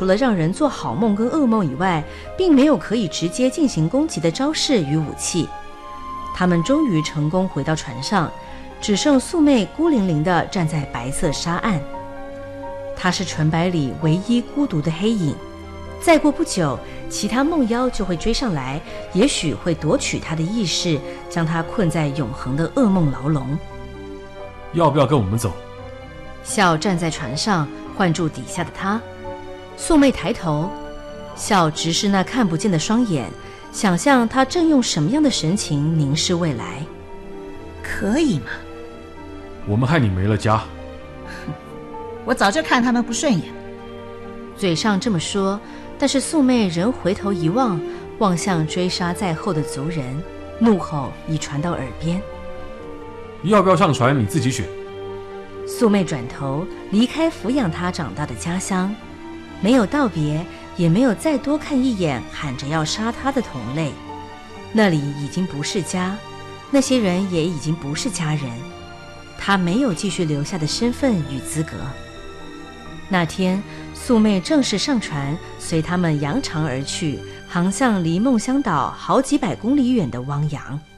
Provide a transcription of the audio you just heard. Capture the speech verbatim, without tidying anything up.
除了让人做好梦跟噩梦以外，并没有可以直接进行攻击的招式与武器。他们终于成功回到船上，只剩素妹孤零零地站在白色沙岸。她是纯白里唯一孤独的黑影，再过不久，其他梦妖就会追上来，也许会夺取她的意识，将她困在永恒的噩梦牢笼。 要不要跟我们走？ 笑站在船上，唤住底下的他。素妹抬头，笑直视那看不见的双眼，想象他正用什么样的神情凝视未来。 可以吗？ 我们害你没了家。 我早就看他们不顺眼。 嘴上这么说，但是素妹仍回头一望，望向追杀在后的族人，怒吼已传到耳边。 要不要上船你自己选。 素妹转头离开抚养她长大的家乡，没有道别，也没有再多看一眼喊着要杀她的同类。那里已经不是家，那些人也已经不是家人，她没有继续留下的身份与资格。那天素妹正式上船，随他们扬长而去，航向离梦乡岛好几百公里远的汪洋。